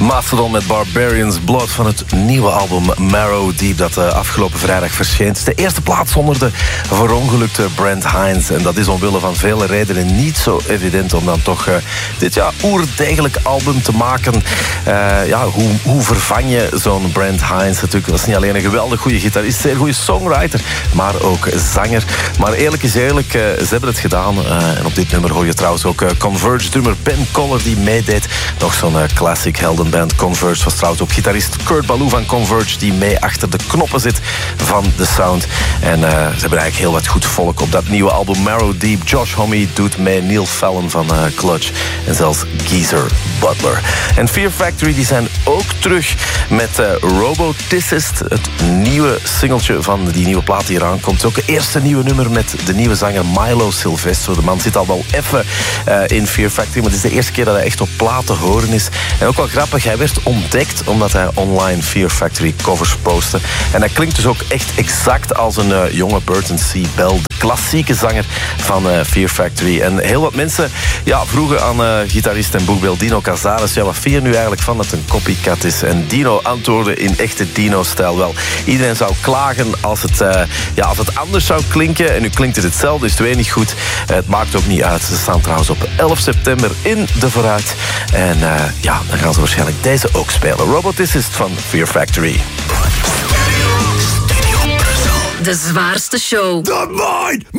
Mastodon met Barbarians Blood van het nieuwe album Marrow Deep dat afgelopen vrijdag verscheen. Het is de eerste plaats zonder de verongelukte Brent Hinds. En dat is omwille van vele redenen niet zo evident om dan toch dit oerdegelijk album te maken. Hoe vervang je zo'n Brent Hinds? Natuurlijk, dat is niet alleen een geweldig goede gitarist, zeer goede songwriter, maar ook zanger. Maar eerlijk is eerlijk, ze hebben het gedaan. En op dit nummer hoor je trouwens ook Converge-drummer Ben Coller die meedeed. Nog zo'n classic heldenband. Converge was trouwens ook gitarist Kurt Ballou van Converge die mee achter de knoppen zit van de sound. En ze hebben eigenlijk heel wat goed volk op dat nieuwe album Marrow Deep. Josh Homme doet mee, Neil Fallon van Clutch en zelfs Geezer Butler. En Fear Factory die zijn ook terug met Roboticist, het nieuwe singeltje van die nieuwe plaat die eraan komt. Ook het eerste nieuwe nummer met de nieuwe zanger Milo Silvestro. De man zit al wel even in Fear Factory, maar het is de eerste keer dat hij echt op plaat te horen is. En ook wel grappig, hij werd ontdekt omdat hij online Fear Factory covers postte. En hij klinkt dus ook echt exact als een jonge Burton C. Bell, de klassieke zanger van Fear Factory. En heel wat mensen vroegen aan gitarist en boekbeeld Dino Cazares, wat vind je nu eigenlijk van dat het een copycat is? En Dino antwoordde in echte Dino-stijl. Wel, iedereen zou klagen als het anders zou klinken. En nu klinkt het hetzelfde, is het niet goed. Het maakt ook niet uit. Ze staan trouwens op 11 september in de Vooruit. En dan gaan ze waarschijnlijk deze ook spelen. Roboticist van Fear Factory. De zwaarste show. The Mind